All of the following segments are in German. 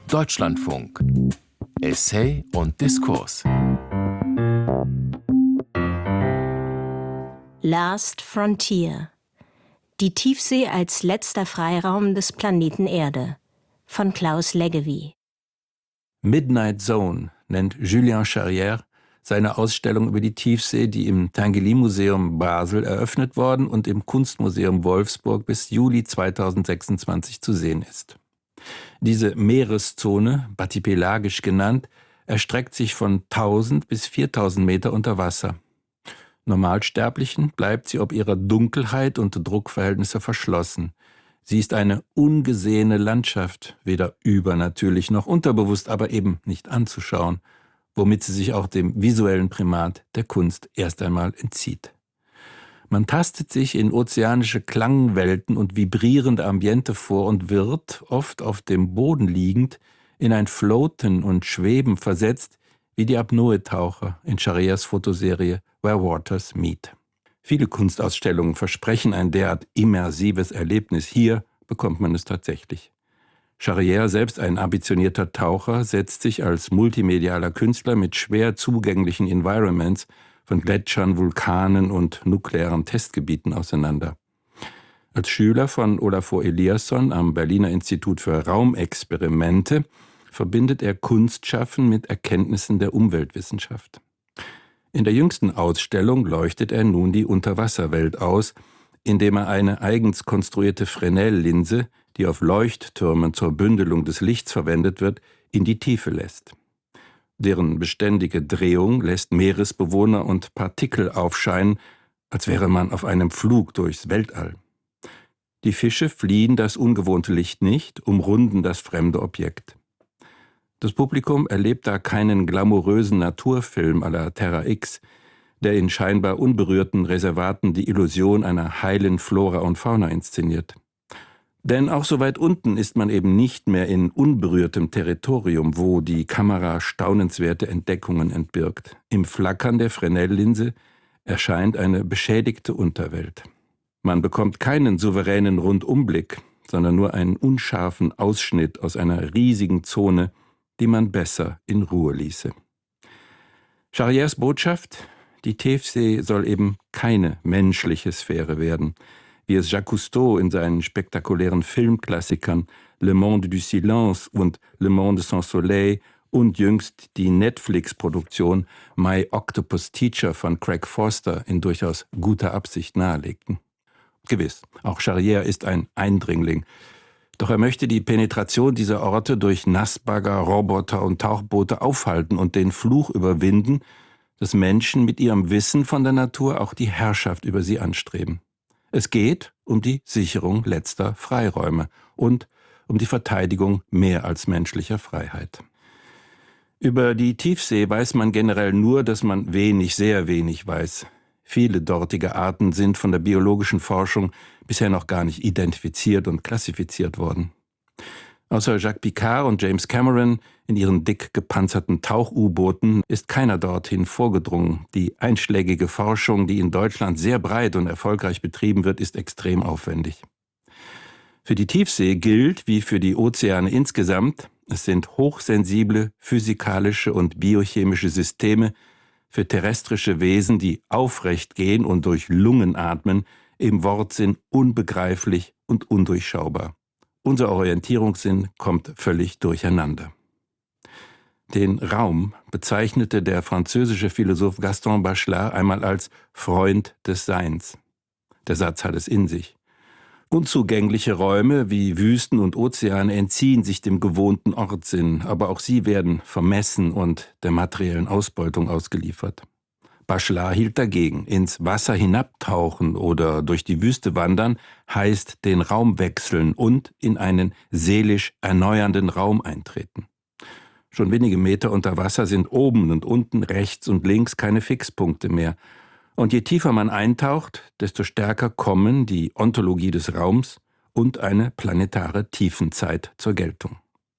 Deutschlandfunk. Essay und Diskurs. Last Frontier. Die Tiefsee als letzter Freiraum des Planeten Erde. Von Klaus Leggevi. Midnight Zone nennt Julien Charrière seine Ausstellung über die Tiefsee, die im Tinguely-Museum Basel eröffnet worden und im Kunstmuseum Wolfsburg bis Juli 2026 zu sehen ist. Diese Meereszone, bathypelagisch genannt, erstreckt sich von 1000 bis 4000 Meter unter Wasser. Normalsterblichen bleibt sie ob ihrer Dunkelheit und Druckverhältnisse verschlossen. Sie ist eine ungesehene Landschaft, weder übernatürlich noch unterbewusst, aber eben nicht anzuschauen, womit sie sich auch dem visuellen Primat der Kunst erst einmal entzieht. Man tastet sich in ozeanische Klangwelten und vibrierende Ambiente vor und wird, oft auf dem Boden liegend, in ein Floaten und Schweben versetzt, wie die Apnoe-Taucher in Charrières Fotoserie Where Waters Meet. Viele Kunstausstellungen versprechen ein derart immersives Erlebnis. Hier bekommt man es tatsächlich. Charrière, selbst ein ambitionierter Taucher, setzt sich als multimedialer Künstler mit schwer zugänglichen Environments von Gletschern, Vulkanen und nuklearen Testgebieten auseinander. Als Schüler von Olafur Eliasson am Berliner Institut für Raumexperimente verbindet er Kunstschaffen mit Erkenntnissen der Umweltwissenschaft. In der jüngsten Ausstellung leuchtet er nun die Unterwasserwelt aus, indem er eine eigens konstruierte Fresnel-Linse, die auf Leuchttürmen zur Bündelung des Lichts verwendet wird, in die Tiefe lässt. Deren beständige Drehung lässt Meeresbewohner und Partikel aufscheinen, als wäre man auf einem Flug durchs Weltall. Die Fische fliehen das ungewohnte Licht nicht, umrunden das fremde Objekt. Das Publikum erlebt da keinen glamourösen Naturfilm à la Terra X, der in scheinbar unberührten Reservaten die Illusion einer heilen Flora und Fauna inszeniert. Denn auch so weit unten ist man eben nicht mehr in unberührtem Territorium, wo die Kamera staunenswerte Entdeckungen entbirgt. Im Flackern der Fresnel-Linse erscheint eine beschädigte Unterwelt. Man bekommt keinen souveränen Rundumblick, sondern nur einen unscharfen Ausschnitt aus einer riesigen Zone, die man besser in Ruhe ließe. Charrières Botschaft: Die Tiefsee soll eben keine menschliche Sphäre werden, wie es Jacques Cousteau in seinen spektakulären Filmklassikern Le Monde du Silence und Le Monde sans Soleil und jüngst die Netflix-Produktion My Octopus Teacher von Craig Forster in durchaus guter Absicht nahelegten. Gewiss, auch Charrière ist ein Eindringling. Doch er möchte die Penetration dieser Orte durch Nassbagger, Roboter und Tauchboote aufhalten und den Fluch überwinden, dass Menschen mit ihrem Wissen von der Natur auch die Herrschaft über sie anstreben. Es geht um die Sicherung letzter Freiräume und um die Verteidigung mehr als menschlicher Freiheit. Über die Tiefsee weiß man generell nur, dass man wenig, sehr wenig weiß. Viele dortige Arten sind von der biologischen Forschung bisher noch gar nicht identifiziert und klassifiziert worden. Außer Jacques Piccard und James Cameron in ihren dick gepanzerten Tauch-U-Booten ist keiner dorthin vorgedrungen. Die einschlägige Forschung, die in Deutschland sehr breit und erfolgreich betrieben wird, ist extrem aufwendig. Für die Tiefsee gilt, wie für die Ozeane insgesamt, es sind hochsensible physikalische und biochemische Systeme für terrestrische Wesen, die aufrecht gehen und durch Lungen atmen, im Wortsinn unbegreiflich und undurchschaubar. Unser Orientierungssinn kommt völlig durcheinander. Den Raum bezeichnete der französische Philosoph Gaston Bachelard einmal als Freund des Seins. Der Satz hat es in sich. Unzugängliche Räume wie Wüsten und Ozeane entziehen sich dem gewohnten Ortssinn, aber auch sie werden vermessen und der materiellen Ausbeutung ausgeliefert. Bachelard hielt dagegen. Ins Wasser hinabtauchen oder durch die Wüste wandern heißt den Raum wechseln und in einen seelisch erneuernden Raum eintreten. Schon wenige Meter unter Wasser sind oben und unten, rechts und links keine Fixpunkte mehr. Und je tiefer man eintaucht, desto stärker kommen die Ontologie des Raums und eine planetare Tiefenzeit zur Geltung.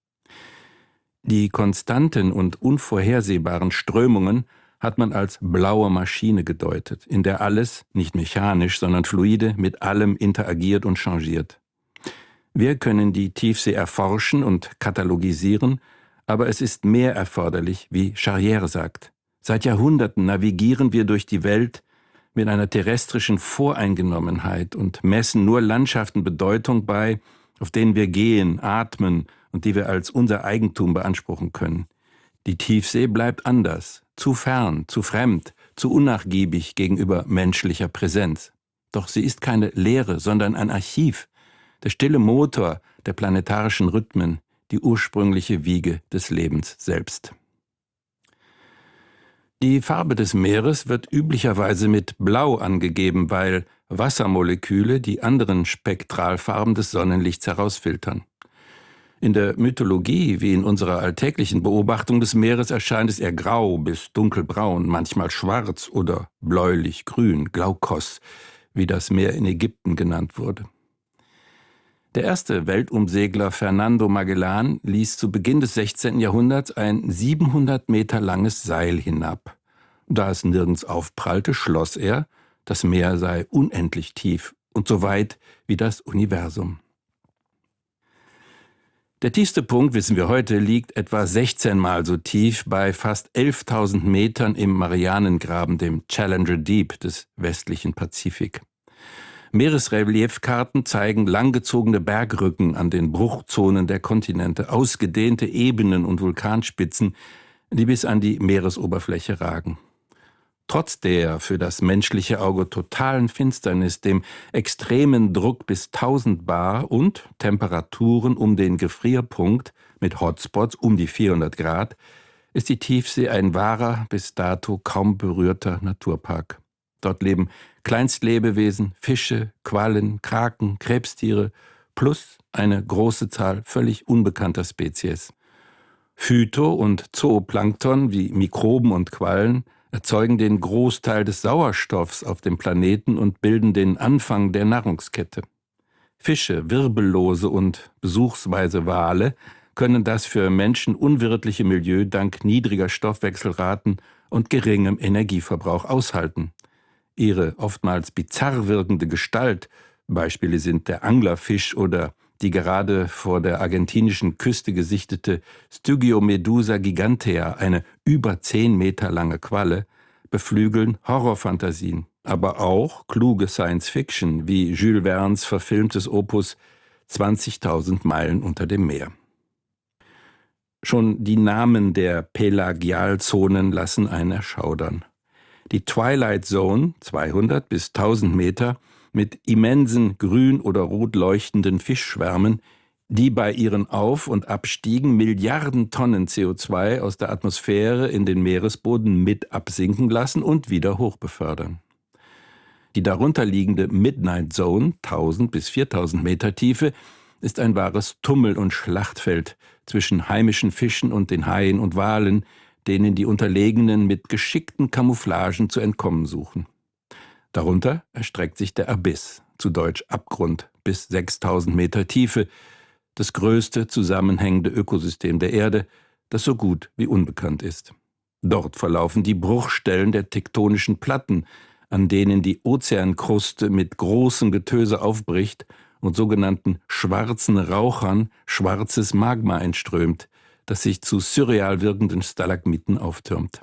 Die konstanten und unvorhersehbaren Strömungen hat man als blaue Maschine gedeutet, in der alles, nicht mechanisch, sondern fluide, mit allem interagiert und changiert. Wir können die Tiefsee erforschen und katalogisieren, aber es ist mehr erforderlich, wie Charrière sagt. Seit Jahrhunderten navigieren wir durch die Welt mit einer terrestrischen Voreingenommenheit und messen nur Landschaften Bedeutung bei, auf denen wir gehen, atmen und die wir als unser Eigentum beanspruchen können. Die Tiefsee bleibt anders, zu fern, zu fremd, zu unnachgiebig gegenüber menschlicher Präsenz. Doch sie ist keine Lehre, sondern ein Archiv, der stille Motor der planetarischen Rhythmen, die ursprüngliche Wiege des Lebens selbst. Die Farbe des Meeres wird üblicherweise mit Blau angegeben, weil Wassermoleküle die anderen Spektralfarben des Sonnenlichts herausfiltern. In der Mythologie wie in unserer alltäglichen Beobachtung des Meeres erscheint es eher grau bis dunkelbraun, manchmal schwarz oder bläulich-grün, Glaukos, wie das Meer in Ägypten genannt wurde. Der erste Weltumsegler Fernando Magellan ließ zu Beginn des 16. Jahrhunderts ein 700 Meter langes Seil hinab. Da es nirgends aufprallte, schloss er, das Meer sei unendlich tief und so weit wie das Universum. Der tiefste Punkt, wissen wir heute, liegt etwa 16 Mal so tief bei fast 11.000 Metern im Marianengraben, dem Challenger Deep des westlichen Pazifik. Meeresreliefkarten zeigen langgezogene Bergrücken an den Bruchzonen der Kontinente, ausgedehnte Ebenen und Vulkanspitzen, die bis an die Meeresoberfläche ragen. Trotz der für das menschliche Auge totalen Finsternis, dem extremen Druck bis 1000 Bar und Temperaturen um den Gefrierpunkt mit Hotspots um die 400 Grad, ist die Tiefsee ein wahrer, bis dato kaum berührter Naturpark. Dort leben Kleinstlebewesen, Fische, Quallen, Kraken, Krebstiere plus eine große Zahl völlig unbekannter Spezies. Phyto- und Zooplankton wie Mikroben und Quallen erzeugen den Großteil des Sauerstoffs auf dem Planeten und bilden den Anfang der Nahrungskette. Fische, Wirbellose und besuchsweise Wale können das für Menschen unwirtliche Milieu dank niedriger Stoffwechselraten und geringem Energieverbrauch aushalten. Ihre oftmals bizarr wirkende Gestalt, Beispiele sind der Anglerfisch oder die gerade vor der argentinischen Küste gesichtete Stygiomedusa gigantea, eine über 10 Meter lange Qualle, beflügeln Horrorfantasien, aber auch kluge Science-Fiction wie Jules Vernes verfilmtes Opus 20.000 Meilen unter dem Meer. Schon die Namen der Pelagialzonen lassen einen erschaudern. Die Twilight Zone, 200 bis 1000 Meter, mit immensen grün oder rot leuchtenden Fischschwärmen, die bei ihren Auf- und Abstiegen Milliarden Tonnen CO2 aus der Atmosphäre in den Meeresboden mit absinken lassen und wieder hochbefördern. Die darunterliegende Midnight Zone, 1000 bis 4000 Meter Tiefe, ist ein wahres Tummel- und Schlachtfeld zwischen heimischen Fischen und den Haien und Walen, denen die Unterlegenen mit geschickten Camouflagen zu entkommen suchen. Darunter erstreckt sich der Abyss, zu Deutsch Abgrund, bis 6000 Meter Tiefe, das größte zusammenhängende Ökosystem der Erde, das so gut wie unbekannt ist. Dort verlaufen die Bruchstellen der tektonischen Platten, an denen die Ozeankruste mit großem Getöse aufbricht und sogenannten schwarzen Rauchern schwarzes Magma entströmt, das sich zu surreal wirkenden Stalagmiten auftürmt.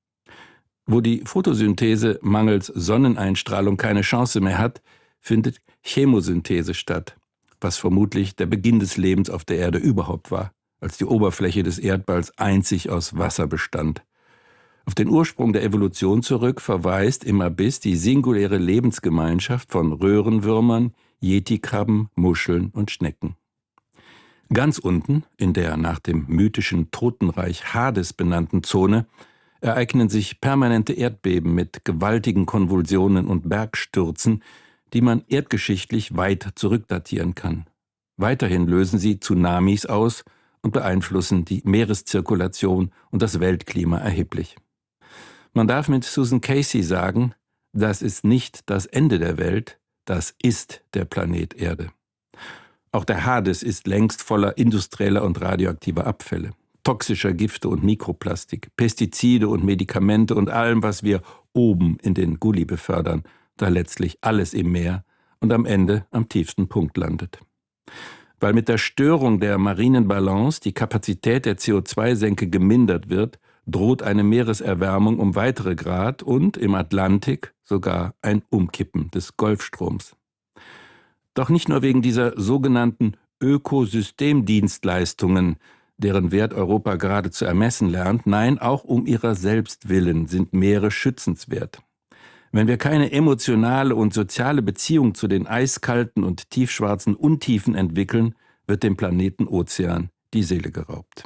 Wo die Photosynthese mangels Sonneneinstrahlung keine Chance mehr hat, findet Chemosynthese statt, was vermutlich der Beginn des Lebens auf der Erde überhaupt war, als die Oberfläche des Erdballs einzig aus Wasser bestand. Auf den Ursprung der Evolution zurück verweist im Abyss die singuläre Lebensgemeinschaft von Röhrenwürmern, Yetikrabben, Muscheln und Schnecken. Ganz unten, in der nach dem mythischen Totenreich Hades benannten Zone, ereignen sich permanente Erdbeben mit gewaltigen Konvulsionen und Bergstürzen, die man erdgeschichtlich weit zurückdatieren kann. Weiterhin lösen sie Tsunamis aus und beeinflussen die Meereszirkulation und das Weltklima erheblich. Man darf mit Susan Casey sagen, das ist nicht das Ende der Welt, das ist der Planet Erde. Auch der Hades ist längst voller industrieller und radioaktiver Abfälle, toxischer Gifte und Mikroplastik, Pestizide und Medikamente und allem, was wir oben in den Gully befördern, da letztlich alles im Meer und am Ende am tiefsten Punkt landet. Weil mit der Störung der marinen Balance die Kapazität der CO2-Senke gemindert wird, droht eine Meereserwärmung um weitere Grad und im Atlantik sogar ein Umkippen des Golfstroms. Doch nicht nur wegen dieser sogenannten Ökosystemdienstleistungen, deren Wert Europa gerade zu ermessen lernt, nein, auch um ihrer selbst willen sind Meere schützenswert. Wenn wir keine emotionale und soziale Beziehung zu den eiskalten und tiefschwarzen Untiefen entwickeln, wird dem Planeten Ozean die Seele geraubt.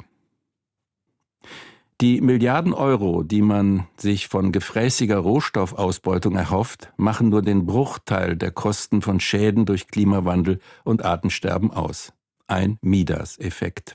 Die Milliarden Euro, die man sich von gefräßiger Rohstoffausbeutung erhofft, machen nur den Bruchteil der Kosten von Schäden durch Klimawandel und Artensterben aus. Ein Midas-Effekt.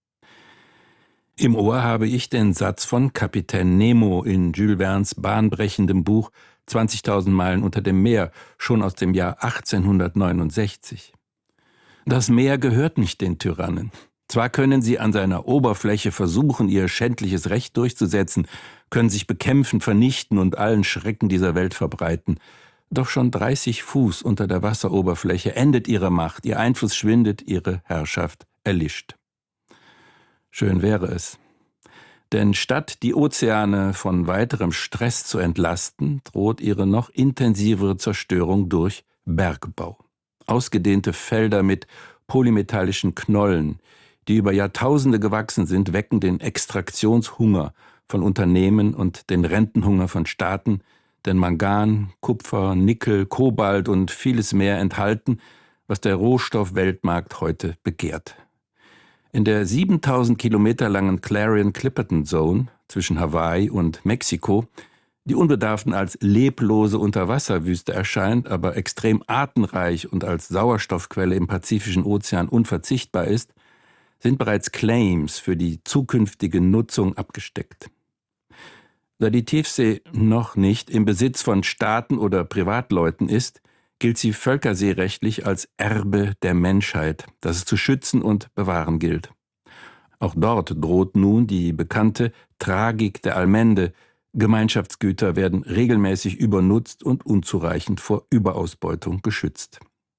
Im Ohr habe ich den Satz von Kapitän Nemo in Jules Vernes bahnbrechendem Buch 20.000 Meilen unter dem Meer, schon aus dem Jahr 1869. Das Meer gehört nicht den Tyrannen. Zwar können sie an seiner Oberfläche versuchen, ihr schändliches Recht durchzusetzen, können sich bekämpfen, vernichten und allen Schrecken dieser Welt verbreiten. Doch schon 30 Fuß unter der Wasseroberfläche endet ihre Macht, ihr Einfluss schwindet, ihre Herrschaft erlischt. Schön wäre es. Denn statt die Ozeane von weiterem Stress zu entlasten, droht ihre noch intensivere Zerstörung durch Bergbau. Ausgedehnte Felder mit polymetallischen Knollen, die über Jahrtausende gewachsen sind, wecken den Extraktionshunger von Unternehmen und den Rentenhunger von Staaten, denn Mangan, Kupfer, Nickel, Kobalt und vieles mehr enthalten, was der Rohstoffweltmarkt heute begehrt. In der 7000 Kilometer langen Clarion-Clipperton Zone zwischen Hawaii und Mexiko, die unbedarften als leblose Unterwasserwüste erscheint, aber extrem artenreich und als Sauerstoffquelle im Pazifischen Ozean unverzichtbar ist, sind bereits Claims für die zukünftige Nutzung abgesteckt. Da die Tiefsee noch nicht im Besitz von Staaten oder Privatleuten ist, gilt sie völkerseerechtlich als Erbe der Menschheit, das es zu schützen und bewahren gilt. Auch dort droht nun die bekannte Tragik der Allmende. Gemeinschaftsgüter werden regelmäßig übernutzt und unzureichend vor Überausbeutung geschützt.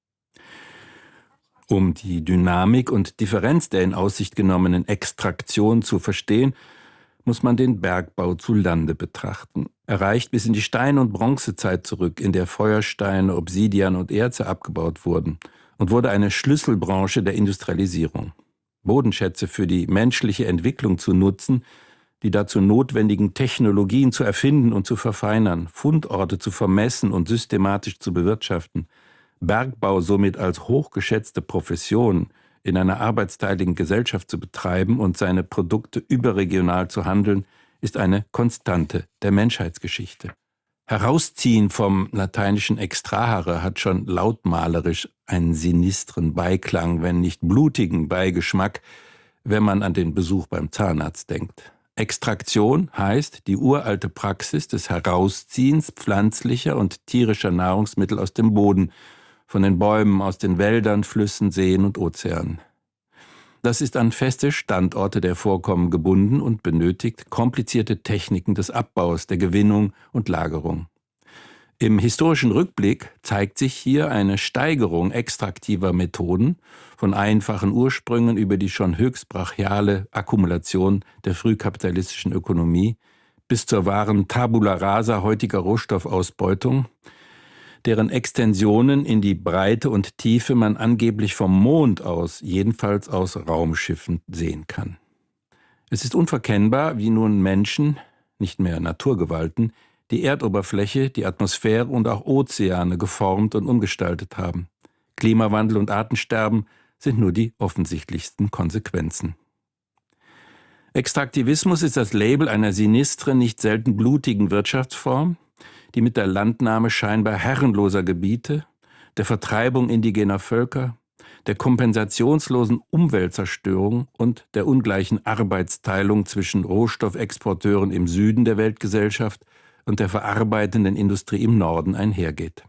Um die Dynamik und Differenz der in Aussicht genommenen Extraktion zu verstehen, muss man den Bergbau zu Lande betrachten. Er reicht bis in die Stein- und Bronzezeit zurück, in der Feuersteine, Obsidian und Erze abgebaut wurden, und wurde eine Schlüsselbranche der Industrialisierung. Bodenschätze für die menschliche Entwicklung zu nutzen, die dazu notwendigen Technologien zu erfinden und zu verfeinern, Fundorte zu vermessen und systematisch zu bewirtschaften, Bergbau somit als hochgeschätzte Profession in einer arbeitsteiligen Gesellschaft zu betreiben und seine Produkte überregional zu handeln, ist eine Konstante der Menschheitsgeschichte. Herausziehen vom lateinischen extrahere hat schon lautmalerisch einen sinistren Beiklang, wenn nicht blutigen Beigeschmack, wenn man an den Besuch beim Zahnarzt denkt. Extraktion heißt die uralte Praxis des Herausziehens pflanzlicher und tierischer Nahrungsmittel aus dem Boden, von den Bäumen, aus den Wäldern, Flüssen, Seen und Ozeanen. Das ist an feste Standorte der Vorkommen gebunden und benötigt komplizierte Techniken des Abbaus, der Gewinnung und Lagerung. Im historischen Rückblick zeigt sich hier eine Steigerung extraktiver Methoden, von einfachen Ursprüngen über die schon höchst brachiale Akkumulation der frühkapitalistischen Ökonomie bis zur wahren Tabula rasa heutiger Rohstoffausbeutung, deren Extensionen in die Breite und Tiefe man angeblich vom Mond aus, jedenfalls aus Raumschiffen, sehen kann. Es ist unverkennbar, wie nun Menschen, nicht mehr Naturgewalten, die Erdoberfläche, die Atmosphäre und auch Ozeane geformt und umgestaltet haben. Klimawandel und Artensterben sind nur die offensichtlichsten Konsequenzen. Extraktivismus ist das Label einer sinistren, nicht selten blutigen Wirtschaftsform, die mit der Landnahme scheinbar herrenloser Gebiete, der Vertreibung indigener Völker, der kompensationslosen Umweltzerstörung und der ungleichen Arbeitsteilung zwischen Rohstoffexporteuren im Süden der Weltgesellschaft und der verarbeitenden Industrie im Norden einhergeht.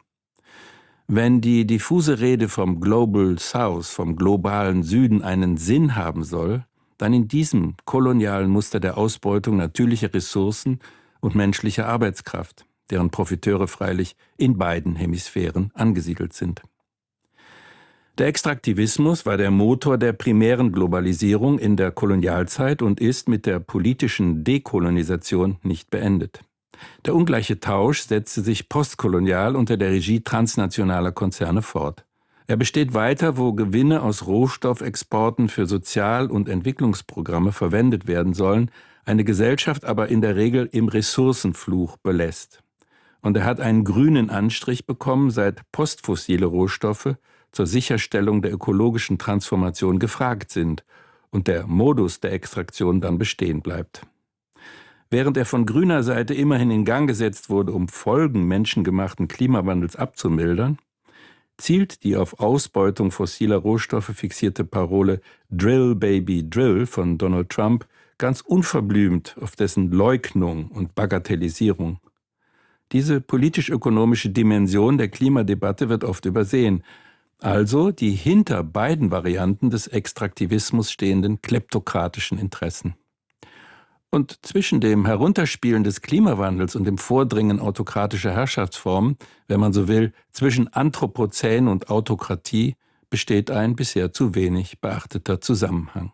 Wenn die diffuse Rede vom Global South, vom globalen Süden einen Sinn haben soll, dann in diesem kolonialen Muster der Ausbeutung natürlicher Ressourcen und menschlicher Arbeitskraft, deren Profiteure freilich in beiden Hemisphären angesiedelt sind. Der Extraktivismus war der Motor der primären Globalisierung in der Kolonialzeit und ist mit der politischen Dekolonisation nicht beendet. Der ungleiche Tausch setzte sich postkolonial unter der Regie transnationaler Konzerne fort. Er besteht weiter, wo Gewinne aus Rohstoffexporten für Sozial- und Entwicklungsprogramme verwendet werden sollen, eine Gesellschaft aber in der Regel im Ressourcenfluch belässt. Und er hat einen grünen Anstrich bekommen, seit postfossile Rohstoffe zur Sicherstellung der ökologischen Transformation gefragt sind und der Modus der Extraktion dann bestehen bleibt. Während er von grüner Seite immerhin in Gang gesetzt wurde, um Folgen menschengemachten Klimawandels abzumildern, zielt die auf Ausbeutung fossiler Rohstoffe fixierte Parole Drill, Baby, Drill von Donald Trump ganz unverblümt auf dessen Leugnung und Bagatellisierung. Diese politisch-ökonomische Dimension der Klimadebatte wird oft übersehen, also die hinter beiden Varianten des Extraktivismus stehenden kleptokratischen Interessen. Und zwischen dem Herunterspielen des Klimawandels und dem Vordringen autokratischer Herrschaftsformen, wenn man so will, zwischen Anthropozän und Autokratie, besteht ein bisher zu wenig beachteter Zusammenhang.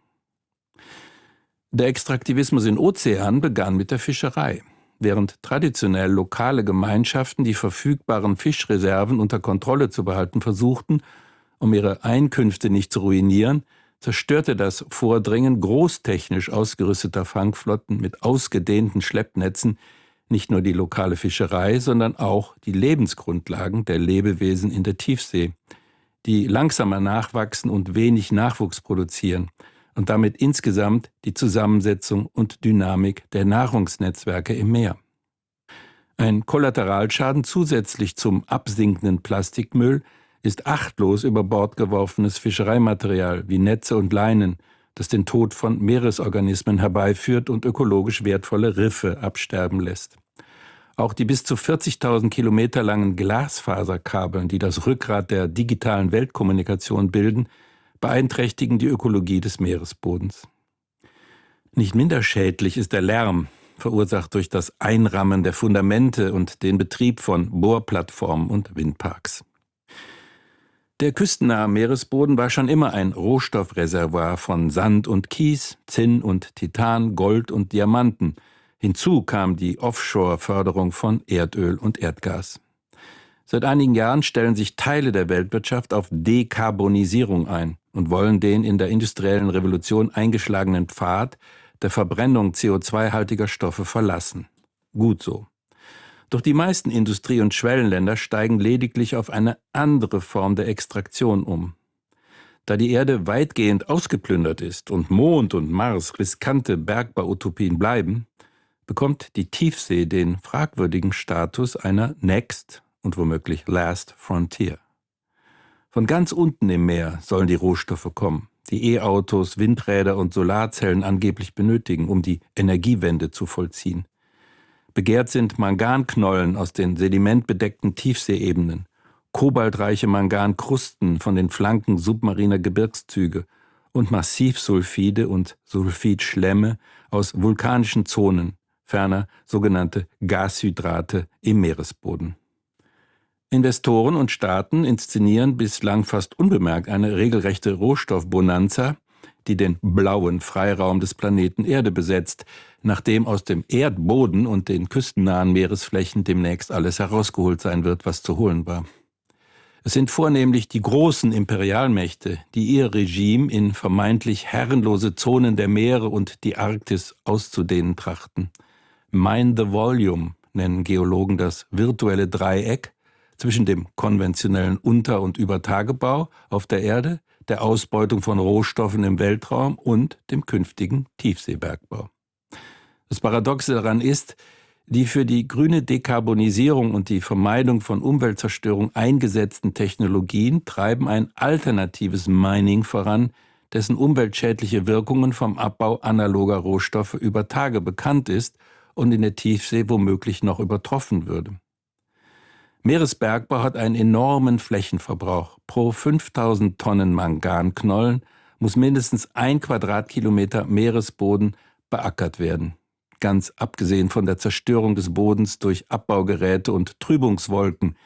Der Extraktivismus in Ozeanen begann mit der Fischerei. Während traditionell lokale Gemeinschaften die verfügbaren Fischreserven unter Kontrolle zu behalten versuchten, um ihre Einkünfte nicht zu ruinieren, zerstörte das Vordringen großtechnisch ausgerüsteter Fangflotten mit ausgedehnten Schleppnetzen nicht nur die lokale Fischerei, sondern auch die Lebensgrundlagen der Lebewesen in der Tiefsee, die langsamer nachwachsen und wenig Nachwuchs produzieren und damit insgesamt die Zusammensetzung und Dynamik der Nahrungsnetzwerke im Meer. Ein Kollateralschaden zusätzlich zum absinkenden Plastikmüll ist achtlos über Bord geworfenes Fischereimaterial wie Netze und Leinen, das den Tod von Meeresorganismen herbeiführt und ökologisch wertvolle Riffe absterben lässt. Auch die bis zu 40.000 Kilometer langen Glasfaserkabeln, die das Rückgrat der digitalen Weltkommunikation bilden, beeinträchtigen die Ökologie des Meeresbodens. Nicht minder schädlich ist der Lärm, verursacht durch das Einrammen der Fundamente und den Betrieb von Bohrplattformen und Windparks. Der küstennahe Meeresboden war schon immer ein Rohstoffreservoir von Sand und Kies, Zinn und Titan, Gold und Diamanten. Hinzu kam die Offshore-Förderung von Erdöl und Erdgas. Seit einigen Jahren stellen sich Teile der Weltwirtschaft auf Dekarbonisierung ein und wollen den in der industriellen Revolution eingeschlagenen Pfad der Verbrennung CO2-haltiger Stoffe verlassen. Gut so. Doch die meisten Industrie- und Schwellenländer steigen lediglich auf eine andere Form der Extraktion um. Da die Erde weitgehend ausgeplündert ist und Mond und Mars riskante Bergbau-Utopien bleiben, bekommt die Tiefsee den fragwürdigen Status einer Next und womöglich Last Frontier. Von ganz unten im Meer sollen die Rohstoffe kommen, die E-Autos, Windräder und Solarzellen angeblich benötigen, um die Energiewende zu vollziehen. Begehrt sind Manganknollen aus den sedimentbedeckten Tiefseeebenen, kobaltreiche Mangankrusten von den Flanken submariner Gebirgszüge und Massivsulfide und Sulfidschlämme aus vulkanischen Zonen, ferner sogenannte Gashydrate im Meeresboden. Investoren und Staaten inszenieren bislang fast unbemerkt eine regelrechte Rohstoffbonanza, die den blauen Freiraum des Planeten Erde besetzt, nachdem aus dem Erdboden und den küstennahen Meeresflächen demnächst alles herausgeholt sein wird, was zu holen war. Es sind vornehmlich die großen Imperialmächte, die ihr Regime in vermeintlich herrenlose Zonen der Meere und die Arktis auszudehnen trachten. Mine the Volume nennen Geologen das virtuelle Dreieck zwischen dem konventionellen Unter- und Übertagebau auf der Erde, der Ausbeutung von Rohstoffen im Weltraum und dem künftigen Tiefseebergbau. Das Paradoxe daran ist, die für die grüne Dekarbonisierung und die Vermeidung von Umweltzerstörung eingesetzten Technologien treiben ein alternatives Mining voran, dessen umweltschädliche Wirkungen vom Abbau analoger Rohstoffe über Tage bekannt ist und in der Tiefsee womöglich noch übertroffen würde. Meeresbergbau hat einen enormen Flächenverbrauch. Pro 5000 Tonnen Manganknollen muss mindestens 1 Quadratkilometer Meeresboden beackert werden. Ganz abgesehen von der Zerstörung des Bodens durch Abbaugeräte und Trübungswolken,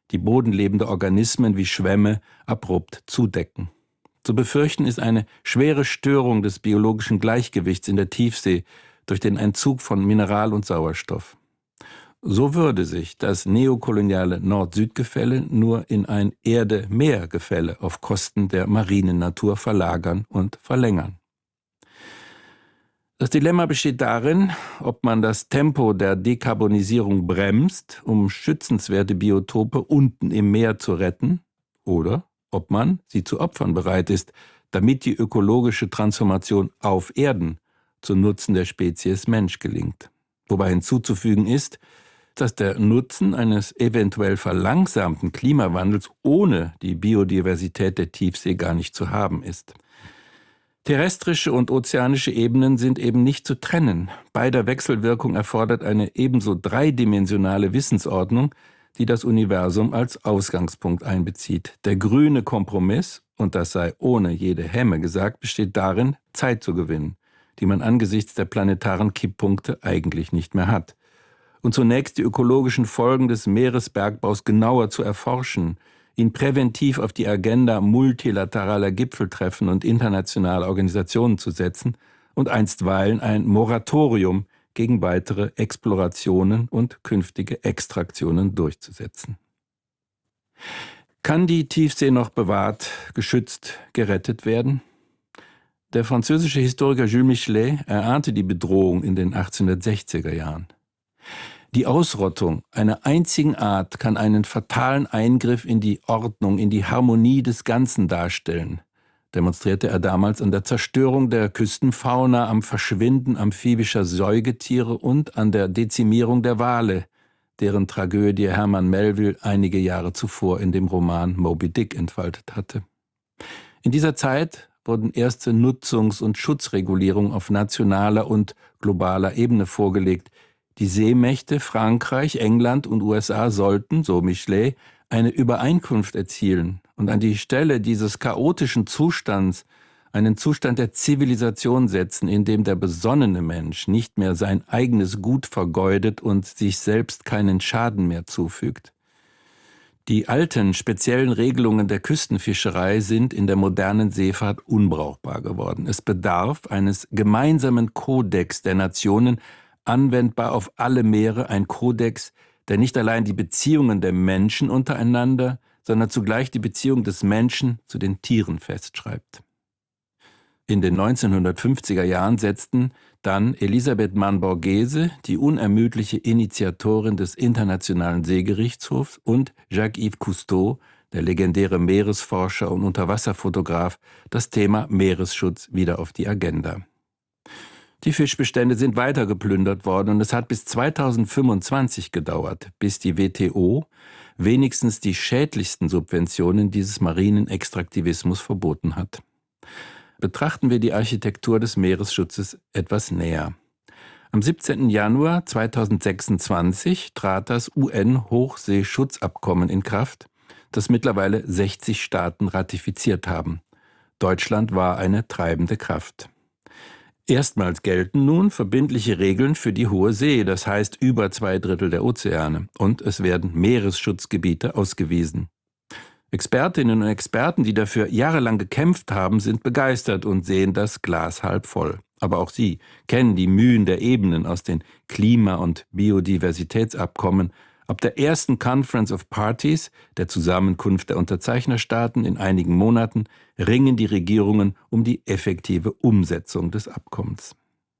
die bodenlebende Organismen wie Schwämme abrupt zudecken. Zu befürchten ist eine schwere Störung des biologischen Gleichgewichts in der Tiefsee durch den Entzug von Mineral und Sauerstoff. So würde sich das neokoloniale Nord-Süd-Gefälle nur in ein Erde-Meer-Gefälle auf Kosten der marinen Natur verlagern und verlängern. Das Dilemma besteht darin, ob man das Tempo der Dekarbonisierung bremst, um schützenswerte Biotope unten im Meer zu retten, oder ob man sie zu opfern bereit ist, damit die ökologische Transformation auf Erden zum Nutzen der Spezies Mensch gelingt. Wobei hinzuzufügen ist, dass der Nutzen eines eventuell verlangsamten Klimawandels ohne die Biodiversität der Tiefsee gar nicht zu haben ist. Terrestrische und ozeanische Ebenen sind eben nicht zu trennen. Beider Wechselwirkung erfordert eine ebenso dreidimensionale Wissensordnung, die das Universum als Ausgangspunkt einbezieht. Der grüne Kompromiss, und das sei ohne jede Hemme gesagt, besteht darin, Zeit zu gewinnen, die man angesichts der planetaren Kipppunkte eigentlich nicht mehr hat. Und zunächst die ökologischen Folgen des Meeresbergbaus genauer zu erforschen, ihn präventiv auf die Agenda multilateraler Gipfeltreffen und internationaler Organisationen zu setzen und einstweilen ein Moratorium gegen weitere Explorationen und künftige Extraktionen durchzusetzen. Kann die Tiefsee noch bewahrt, geschützt, gerettet werden? Der französische Historiker Jules Michelet erahnte die Bedrohung in den 1860er Jahren. Die Ausrottung einer einzigen Art kann einen fatalen Eingriff in die Ordnung, in die Harmonie des Ganzen darstellen, demonstrierte er damals an der Zerstörung der Küstenfauna, am Verschwinden amphibischer Säugetiere und an der Dezimierung der Wale, deren Tragödie Herman Melville einige Jahre zuvor in dem Roman Moby Dick entfaltet hatte. In dieser Zeit wurden erste Nutzungs- und Schutzregulierungen auf nationaler und globaler Ebene vorgelegt. Die Seemächte Frankreich, England und USA sollten, so Michelet, eine Übereinkunft erzielen und an die Stelle dieses chaotischen Zustands einen Zustand der Zivilisation setzen, in dem der besonnene Mensch nicht mehr sein eigenes Gut vergeudet und sich selbst keinen Schaden mehr zufügt. Die alten, speziellen Regelungen der Küstenfischerei sind in der modernen Seefahrt unbrauchbar geworden. Es bedarf eines gemeinsamen Kodex der Nationen, anwendbar auf alle Meere, ein Kodex, der nicht allein die Beziehungen der Menschen untereinander, sondern zugleich die Beziehung des Menschen zu den Tieren festschreibt. In den 1950er Jahren setzten dann Elisabeth Mann-Borghese, die unermüdliche Initiatorin des Internationalen Seegerichtshofs, und Jacques-Yves Cousteau, der legendäre Meeresforscher und Unterwasserfotograf, das Thema Meeresschutz wieder auf die Agenda. Die Fischbestände sind weiter geplündert worden und es hat bis 2025 gedauert, bis die WTO wenigstens die schädlichsten Subventionen dieses marinen Extraktivismus verboten hat. Betrachten wir die Architektur des Meeresschutzes etwas näher. Am 17. Januar 2026 trat das UN-Hochseeschutzabkommen in Kraft, das mittlerweile 60 Staaten ratifiziert haben. Deutschland war eine treibende Kraft. Erstmals gelten nun verbindliche Regeln für die Hohe See, das heißt über 2/3 der Ozeane, und es werden Meeresschutzgebiete ausgewiesen. Expertinnen und Experten, die dafür jahrelang gekämpft haben, sind begeistert und sehen das Glas halb voll. Aber auch sie kennen die Mühen der Ebenen aus den Klima- und Biodiversitätsabkommen. Ab der ersten Conference of Parties, der Zusammenkunft der Unterzeichnerstaaten in einigen Monaten, ringen die Regierungen um die effektive Umsetzung des Abkommens.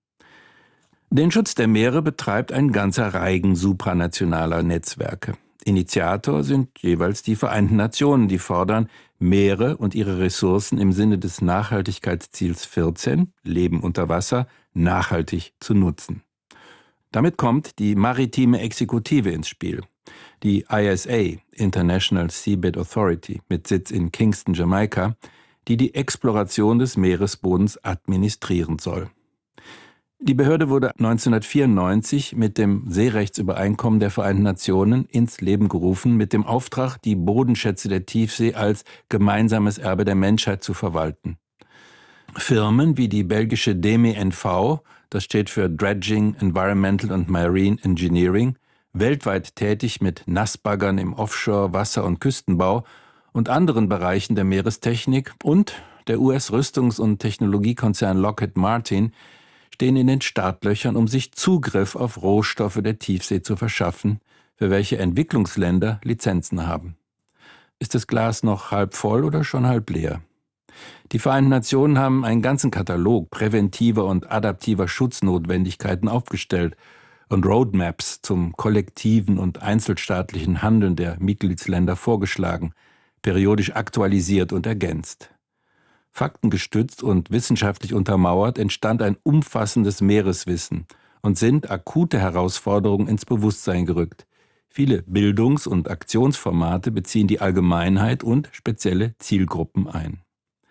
Den Schutz der Meere betreibt ein ganzer Reigen supranationaler Netzwerke. Initiator sind jeweils die Vereinten Nationen, die fordern, Meere und ihre Ressourcen im Sinne des Nachhaltigkeitsziels 14, Leben unter Wasser, nachhaltig zu nutzen. Damit kommt die maritime Exekutive ins Spiel. Die ISA, International Seabed Authority, mit Sitz in Kingston, Jamaika, die Exploration des Meeresbodens administrieren soll. Die Behörde wurde 1994 mit dem Seerechtsübereinkommen der Vereinten Nationen ins Leben gerufen, mit dem Auftrag, die Bodenschätze der Tiefsee als gemeinsames Erbe der Menschheit zu verwalten. Firmen wie die belgische DEME-NV, das steht für Dredging, Environmental and Marine Engineering, weltweit tätig mit Nassbaggern im Offshore-, Wasser- und Küstenbau und anderen Bereichen der Meerestechnik, und der US-Rüstungs- und Technologiekonzern Lockheed Martin stehen in den Startlöchern, um sich Zugriff auf Rohstoffe der Tiefsee zu verschaffen, für welche Entwicklungsländer Lizenzen haben. Ist das Glas noch halb voll oder schon halb leer? Die Vereinten Nationen haben einen ganzen Katalog präventiver und adaptiver Schutznotwendigkeiten aufgestellt und Roadmaps zum kollektiven und einzelstaatlichen Handeln der Mitgliedsländer vorgeschlagen, periodisch aktualisiert und ergänzt. Faktengestützt und wissenschaftlich untermauert entstand ein umfassendes Meereswissen und sind akute Herausforderungen ins Bewusstsein gerückt. Viele Bildungs- und Aktionsformate beziehen die Allgemeinheit und spezielle Zielgruppen ein.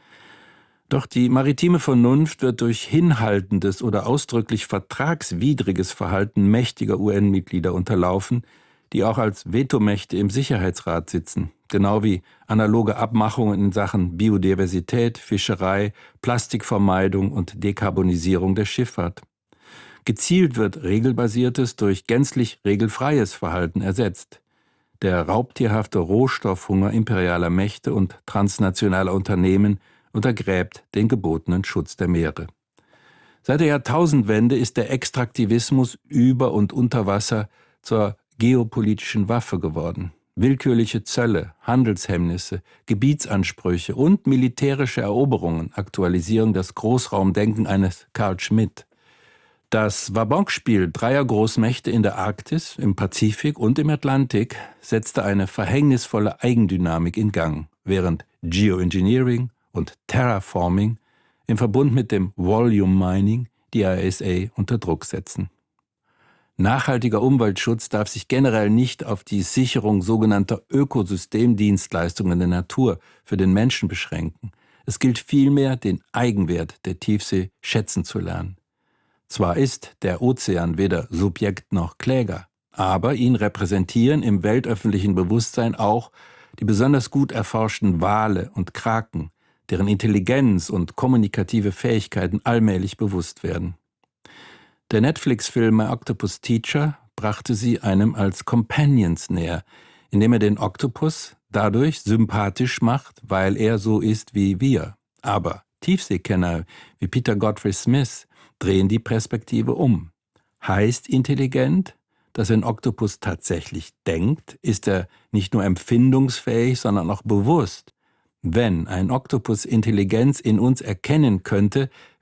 Doch die maritime Vernunft wird durch hinhaltendes oder ausdrücklich vertragswidriges Verhalten mächtiger UN-Mitglieder unterlaufen, die auch als Vetomächte im Sicherheitsrat sitzen, genau wie analoge Abmachungen in Sachen Biodiversität, Fischerei, Plastikvermeidung und Dekarbonisierung der Schifffahrt. Gezielt wird regelbasiertes durch gänzlich regelfreies Verhalten ersetzt. Der raubtierhafte Rohstoffhunger imperialer Mächte und transnationaler Unternehmen untergräbt den gebotenen Schutz der Meere. Seit der Jahrtausendwende ist der Extraktivismus über und unter Wasser zur geopolitischen Waffe geworden. Willkürliche Zölle, Handelshemmnisse, Gebietsansprüche und militärische Eroberungen aktualisieren das Großraumdenken eines Carl Schmitt. Das Wabonk-Spiel dreier Großmächte in der Arktis, im Pazifik und im Atlantik setzte eine verhängnisvolle Eigendynamik in Gang, während Geoengineering und Terraforming im Verbund mit dem Volume Mining die ISA unter Druck setzen. Nachhaltiger Umweltschutz darf sich generell nicht auf die Sicherung sogenannter Ökosystemdienstleistungen der Natur für den Menschen beschränken. Es gilt vielmehr, den Eigenwert der Tiefsee schätzen zu lernen. Zwar ist der Ozean weder Subjekt noch Kläger, aber ihn repräsentieren im weltöffentlichen Bewusstsein auch die besonders gut erforschten Wale und Kraken, deren Intelligenz und kommunikative Fähigkeiten allmählich bewusst werden. Der Netflix-Film My Octopus Teacher brachte sie einem als Companions näher, indem er den Oktopus dadurch sympathisch macht, weil er so ist wie wir. Aber Tiefseekenner wie Peter Godfrey Smith drehen die Perspektive um. Heißt intelligent, dass ein Oktopus tatsächlich denkt? Ist er nicht nur empfindungsfähig, sondern auch bewusst? Wenn ein Oktopus Intelligenz in uns erkennen könnte,